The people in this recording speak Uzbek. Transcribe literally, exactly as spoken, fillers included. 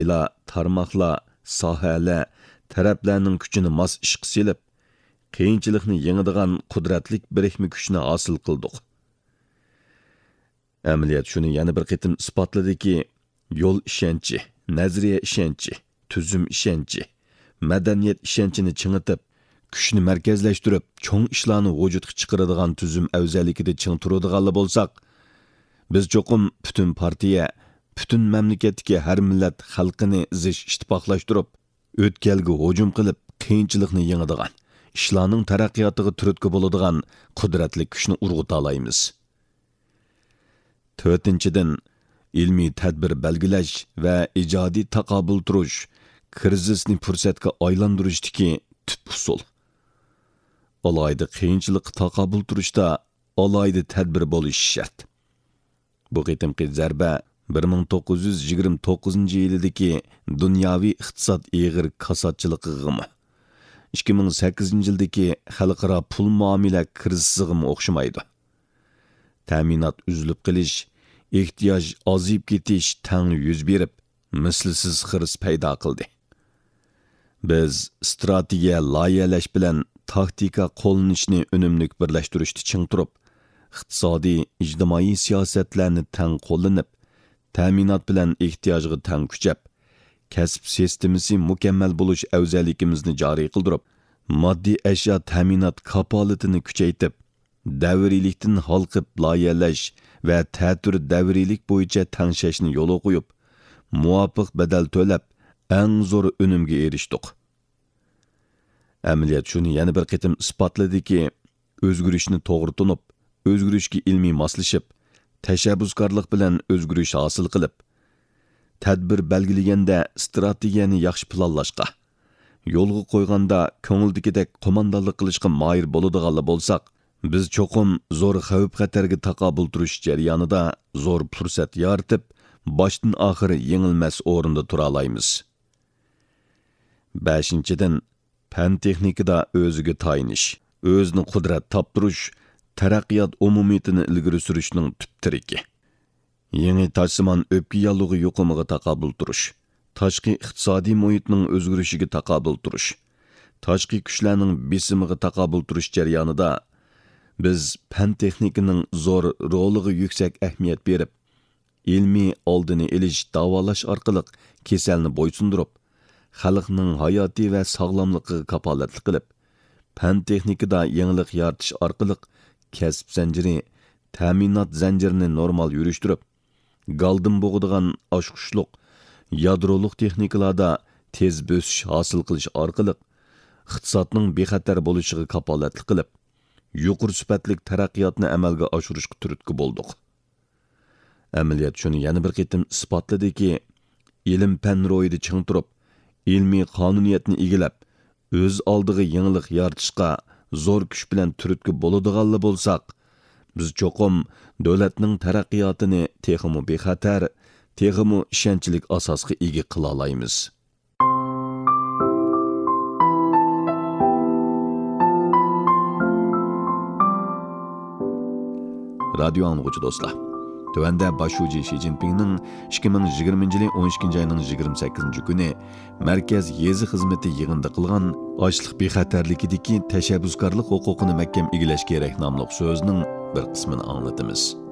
ila tarmoqlar, sohalar, taraflarning kuchini mos ishqa selib, qiyinchilikni yengadigan qudratlik birikma kuchni hosil qildik. Amaliyot shuni yana bir qitim isbotladiki, yo'l ishonchi, nazariya ishonchi, tuzum ishonchi, madaniyat ishonchini chingitib, kuchni markazlashtirib, cho'ng ishlarni vujudga chiqaradigan tuzum afzalligida ching turadiganlar bo'lsak, biz cho'qim butun partiya, butun mamlakatdagi har millat xalqini zish ittifoqlashtirib, o'tkalga hujum qilib, qiyinchilikni yengadigan, ishlarning taraqqiyotiga turtki bo'ladigan qudratli kuchni urg'uta olaymiz. To'rtinchidan, ilmiy tadbir belgilash va ijodiy taqobil turish, krizisni fursatga aylantirishdagi tub usul. Alayda qiyinchilikqa taqobil turishda alayda tadbir bo'lishi shart. Bu qitimqi zarba bir ming to'qqiz yuz yigirma to'qqizinchi yildagi dunyoviy iqtisod eg'ir kasodchilig'iga, ikki ming sakkizinchi yildagi xalqaro pul muomala krizisiga o'xshamaydi. Ta'minot uzilib qilish, ehtiyoj ozib ketish tang yuz berib, mislsiz xiris paydo qildi. Biz strategiya loyihalash bilan taktika qo'llanishni unumlik birlashtirishni ching turib, iqtisodiy, ijtimoiy siyosatlarni tang qo'llanib, ta'minot bilan ehtiyojga tang kuchab, kasb sistemasi mukammal bo'lish afzalligimizni joriy qildirib, moddiy ashyo ta'minot kapolatini kuchaytib, davriylikdan halqib loyihalash va ta'tir davriylik bo'yicha tangshashni yo'l qo'yib, muvofiq badal to'lab, eng zo'r unumga erishdik. Amaliyot shuni yana bir qitim isbotladiki, o'zgarishni to'g'ri tunib, o'zgarishga ilmiy moslashib, tashabbuskorlik bilan o'zgarish hosil qilib, tadbir belgilaganda strategiyani yaxshi planlashga, yo'lga qo'yganda ko'ngildagidek qo'mondonlik qilishga moyil bo'ladiganlar bo'lsak, biz cho'qim zo'r xavf-xatarga taqobil turish jarayonida zo'r fursat yaratib, boshdan oxiri yengilmas o'rinda tura olamiz. beshinchidan, fan texnikada o'ziga tayinish, o'zini qudrat toptirish, taraqqiyot umumiyatini ilgari surishning tub tiriki. Yangi tashsimon o'pka yallig'i yuqumiga taqobil turish, tashqi iqtisodiy muhitning o'zgarishiga taqobil turish, tashqi kuchlarning besimiga taqobil turish jarayonida biz fan texnikaning zo'r roliga yuksak ahamiyat berib, ilmiy oldini olish, davolash orqali kasalni bo'ysundirib, xalqning hayoti va sog'lomligiga kapolatlik qilib, fan texnikada yangilik yaratish orqali kasb zanjiri, ta'minot zanjirini normal yurishtirib, galdim bo'g'adigan oshqushliq, yadroliq texnikalarda tez bo'sish hosil qilish orqali iqtisodning bexatar bo'lishiga kapolatlik qilib, yuqori sifatli taraqqiyotni amalga oshirishga turtki bo'ldik. Amaliyot shuni yana bir qitim isbotladiki, ilm fan ro'yida ching turib, ilmiy qonuniyatni egilab, o'z oldiga yangilik yaratishga zo'r kuch bilan turtki bo'ladiganlar bo'lsak, biz cho'qim davlatning taraqqiyotini texmu bexatar, texmu ishonchlik asosga ega qila olamiz. Radio anlıqçı dostlar. Tövəndə başucu Xi Jinping'nin ikki ming yigirmanchi yil o'n ikkinchi ayning yigirma sakkizinchi kuni Markaz yezi xizmati yig'inida qilgan ochliq bexatarlikidagi tashabbuskorlik huquqini mahkam egilash kerak nomli so'zning bir qismini anglatamiz.